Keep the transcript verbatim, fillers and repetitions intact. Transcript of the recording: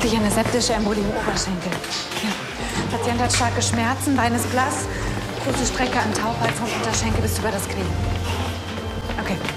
vermutlich eine septische Embolie im Oberschenkel. Ja. Patient hat starke Schmerzen, Bein ist blass, große Strecke am Taufhals vom Unterschenkel bis über das Knie. Okay.